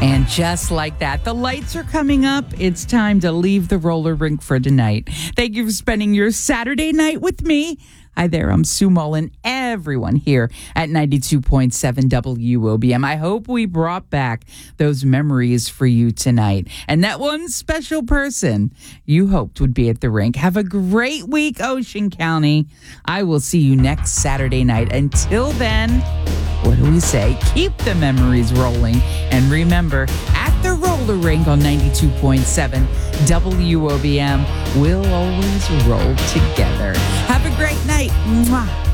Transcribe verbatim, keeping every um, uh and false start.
And just like that, the lights are coming up. It's time to leave the roller rink for tonight. Thank you for spending your Saturday night with me. Hi there, I'm Sue Mullen, everyone here at ninety-two point seven W O B M. I hope we brought back those memories for you tonight. And that one special person you hoped would be at the rink. Have a great week, Ocean County. I will see you next Saturday night. Until then, what do we say? Keep the memories rolling. And remember, at the roller rink on ninety-two point seven W O B M, we'll always roll together. Have a great night. Mwah.